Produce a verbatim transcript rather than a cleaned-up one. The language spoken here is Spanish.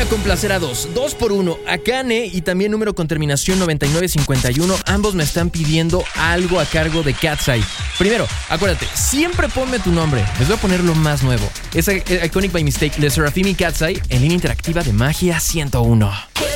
complacer a dos, dos por uno. Akane y también número con terminación noventa y nueve cincuenta y uno. Ambos me están pidiendo algo a cargo de Cat's Eye. Primero, acuérdate, siempre ponme tu nombre. Les voy a poner lo más nuevo. Es Iconic by Mistake, Le Seraphim y Cat's Eye en línea interactiva de Magia ciento uno.